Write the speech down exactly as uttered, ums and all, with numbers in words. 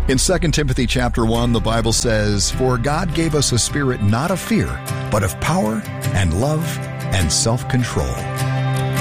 In Second Timothy chapter one, the Bible says, "For God gave us a spirit not of fear, but of power and love and self-control."